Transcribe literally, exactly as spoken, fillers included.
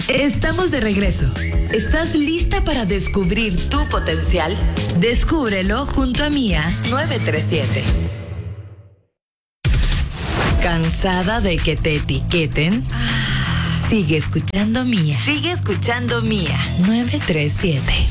Estamos de regreso. ¿Estás lista para descubrir tu potencial? Descúbrelo junto a Mía nueve tres siete. ¿Cansada de que te etiqueten? Sigue escuchando Mía. Sigue escuchando Mía nueve tres siete.